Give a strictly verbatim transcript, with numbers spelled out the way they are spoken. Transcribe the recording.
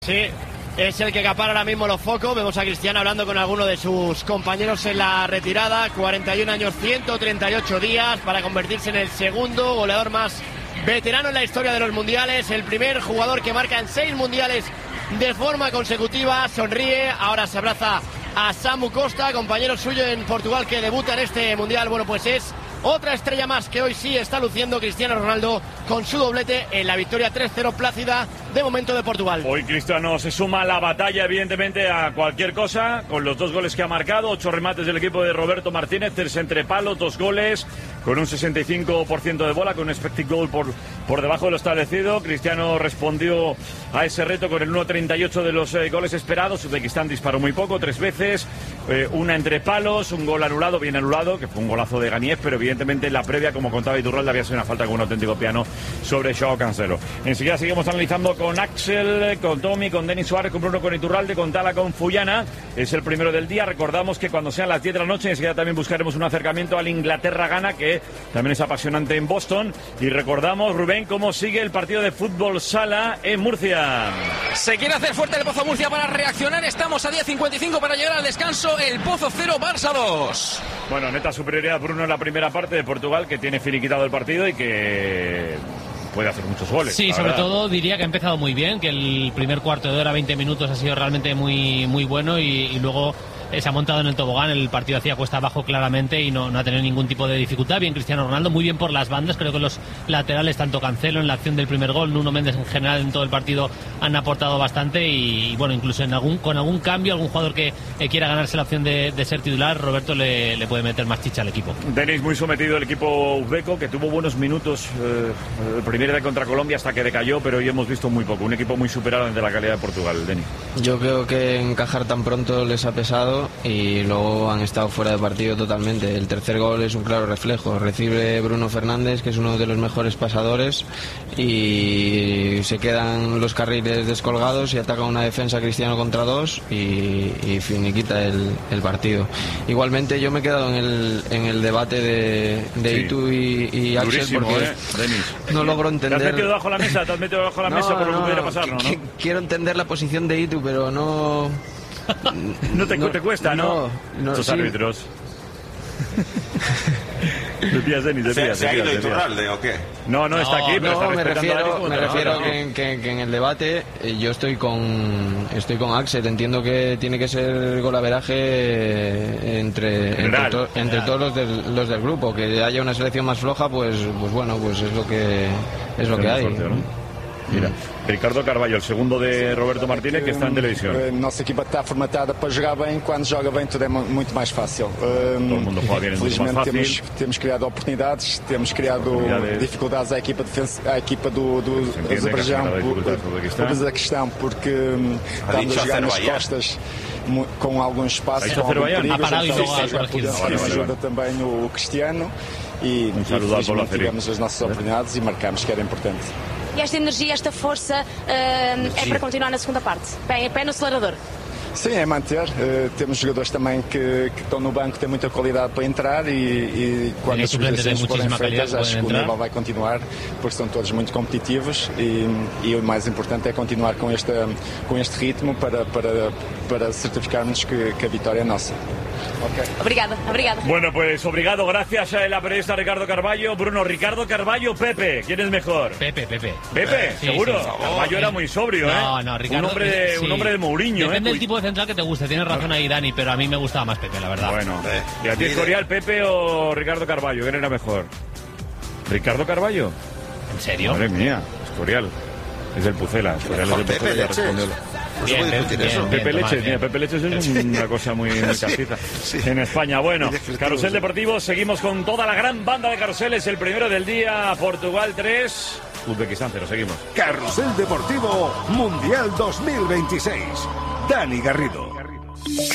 Sí, es el que acapara ahora mismo los focos. Vemos a Cristiano hablando con alguno de sus compañeros en la retirada. cuarenta y un años, ciento treinta y ocho días para convertirse en el segundo goleador más veterano en la historia de los mundiales. El primer jugador que marca en seis mundiales de forma consecutiva. Sonríe, ahora se abraza a Samu Costa, compañero suyo en Portugal, que debuta en este mundial. Bueno, pues es otra estrella más que hoy sí está luciendo Cristiano Ronaldo con su doblete en la victoria tres cero plácida de momento de Portugal. Hoy Cristiano se suma a la batalla, evidentemente, a cualquier cosa, con los dos goles que ha marcado, ocho remates del equipo de Roberto Martínez, tres entre palos, dos goles, con un sesenta y cinco por ciento de bola, con un expected goal por, por debajo de lo establecido. Cristiano respondió a ese reto con el uno treinta y ocho de los eh, goles esperados. Uzbekistán disparó muy poco, tres veces, eh, una entre palos, un gol anulado, bien anulado, que fue un golazo de Ganiez, pero evidentemente en la previa, como contaba Iturralde, había sido una falta con un auténtico piano sobre Joao Cancelo. Enseguida seguimos analizando con Axel, con Tommy, con Denis Suárez, con Bruno, con Iturralde, con Tala, con Fullana. Es el primero del día. Recordamos que cuando sean las diez de la noche, enseguida también buscaremos un acercamiento al Inglaterra-Ghana, que también es apasionante en Boston. Y recordamos, Rubén, cómo sigue el partido de fútbol sala en Murcia. Se quiere hacer fuerte el Pozo Murcia para reaccionar. Estamos a diez cincuenta y cinco para llegar al descanso. El Pozo cero, Barça dos. Bueno, neta superioridad Bruno en la primera parte de Portugal, que tiene finiquitado el partido y que puede hacer muchos goles. Sí, sobre verdad. todo diría que ha empezado muy bien, que el primer cuarto de hora, veinte minutos, ha sido realmente muy, muy bueno y, y luego se ha montado en el tobogán. El partido hacía cuesta abajo claramente y no, no ha tenido ningún tipo de dificultad. Bien Cristiano Ronaldo, muy bien por las bandas. Creo que los laterales, tanto Cancelo en la acción del primer gol, Nuno Méndez en general en todo el partido, han aportado bastante y, y bueno, incluso en algún con algún cambio, algún jugador que eh, quiera ganarse la opción de, de ser titular, Roberto le, le puede meter más chicha al equipo. Denis, muy sometido el equipo uzbeco, que tuvo buenos minutos eh, el primer día contra Colombia hasta que decayó, pero hoy hemos visto muy poco. Un equipo muy superado ante la calidad de Portugal. Denis. Yo creo que encajar tan pronto les ha pesado y luego han estado fuera de partido totalmente. El tercer gol es un claro reflejo. Recibe Bruno Fernández, que es uno de los mejores pasadores, y se quedan los carriles descolgados y ataca una defensa Cristiano contra dos y, y finiquita el, el partido. Igualmente yo me he quedado en el, en el debate de, de sí. Itu y, y Axel, porque eh, no logro entender. ¿Te has metido debajo de la mesa? ¿Te has metido debajo de la no, mesa por lo no, que pudiera pasar? No, no. Quiero entender la posición de Itu, pero no... No te, no te cuesta, ¿no? No, no Estos sí. árbitros. ¿Te pillas, Denis? ¿Te pillas? ¿Se ha ido Iturralde o qué? No, no, está aquí, pero no, está me refiero, a me refiero que, en, que, que en el debate eh, yo estoy con estoy con Axel. Entiendo que tiene que ser golaveraje entre general, entre, to, entre general. todos los del, los del grupo. Que haya una selección más floja, pues pues bueno, pues es lo que es lo que hay. Fuerte, ¿no? Mira, Ricardo Carvalho, el segundo de Roberto Martínez, que está en televisión. A nossa equipa está formatada para jogar bem. Quando joga bem, tudo é muito mais fácil. Todo el mundo juega bien, es mucho más fácil. Temos, temos criado oportunidades, temos criado oportunidades. dificuldades à equipa, defensa, à equipa do, do Azerbaijão, o Uzbequistão, porque estamos a jogar nas costas com alguns espaços, com algum perigo. Ajuda também o Cristiano e, um saludo e felizmente tivemos as nossas oportunidades e marcamos, que era importante. E esta energia, esta força uh, é para continuar na segunda parte? Pé, pé no acelerador? Sim, é manter. Uh, temos jogadores também que, que estão no banco, têm muita qualidade para entrar e, e quando as substituições forem feitas, acho que o nível vai continuar, porque são todos muito competitivos e, e o mais importante é continuar com este, com este ritmo para, para, para certificarmos que, que a vitória é nossa. Okay. Obrigada, obrigada. Bueno, pues obrigado, gracias a la periodista Ricardo Carvalho. Bruno, Ricardo Carvalho, Pepe, ¿quién es mejor? Pepe, Pepe. ¿Pepe? Sí, ¿Seguro? Sí, sí. Carvalho era muy sobrio, ¿eh? No, no, Ricardo. Un hombre de, sí. un hombre de Mourinho, Depende ¿eh? del tipo de central que te guste, tienes razón ahí, Dani, pero a mí me gustaba más Pepe, la verdad. Bueno, ¿y a ti, Escorial, Pepe o Ricardo Carvalho? ¿Quién era mejor? ¿Ricardo Carvalho? ¿En serio? Madre mía, Escorial. Es del Pucela. Escorial es del Pucela, ya respondió. Bien, bien, bien, eso. Pepe Leches, mira, Pepe Leches es una cosa muy, muy castiza. Sí, sí. En España, bueno, Carrusel Deportivo, seguimos con toda la gran banda de carruseles. El primero del día, Portugal tres, Uzbekistán cero, seguimos. Carrusel Deportivo Mundial dos mil veintiséis. Dani Garrido.